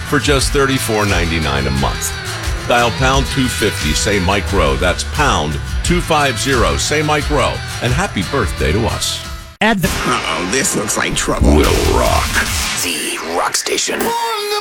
for just $34.99 a month. Dial pound 250, say Mike Rowe. That's pound 250, say Mike Rowe. And happy birthday to us. Uh-oh, this looks like trouble. Will Rock. The Rock Station.